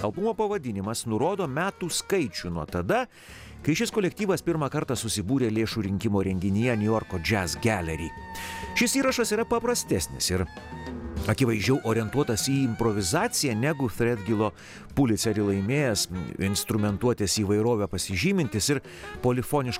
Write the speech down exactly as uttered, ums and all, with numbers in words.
Albumo pavadinimas nurodo metų skaičių nuo tada, kai šis kolektyvas pirmą kartą susibūrė lėšų rinkimo renginyje New Yorko Jazz Gallery. Šis įrašas yra paprastesnis ir akivaizdžiau orientuotas į improvizaciją negu Threadgillo Pulitzerį laimėjęs, instrumentuotės įvairovę pasižymintis ir polifoniškai